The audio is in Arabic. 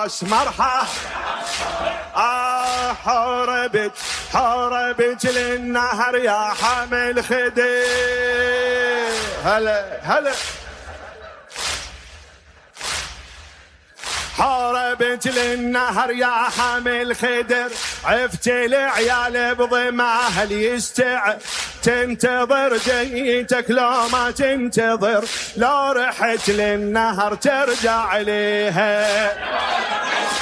راس مرحى حاربت للنهر يا حامل خدير. هلا حاربت للنهر يا حامل خدر، عفت العيال بضماها ليستع، تنتظر جيتك لو ما تنتظر، لو رحت للنهر ترجع ليها.